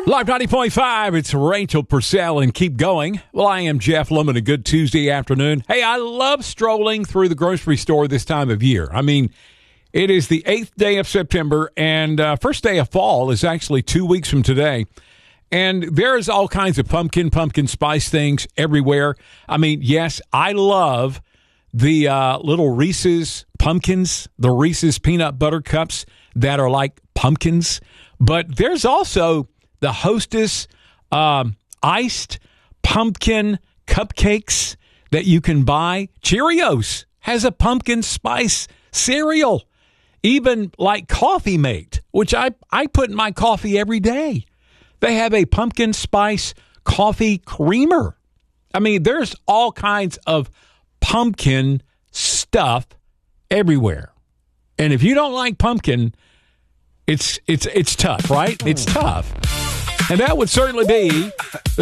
Live 90.5, it's Rachel Purcell and Keep Going. Well, I am Jeff Lemon. A good Tuesday afternoon. Hey, I love strolling through the grocery store this time of year. I mean, it is the 8th day of September, and first day of fall is actually 2 weeks from today. And there's all kinds of pumpkin spice things everywhere. I mean, yes, I love the little Reese's pumpkins, the Reese's peanut butter cups that are like pumpkins. But there's also the Hostess iced pumpkin cupcakes that you can buy. Cheerios has a pumpkin spice cereal. Even like Coffee Mate, which I put in my coffee every day. They have a pumpkin spice coffee creamer. I mean, there's all kinds of pumpkin stuff everywhere. And if you don't like pumpkin, it's tough, right? It's tough. And that would certainly be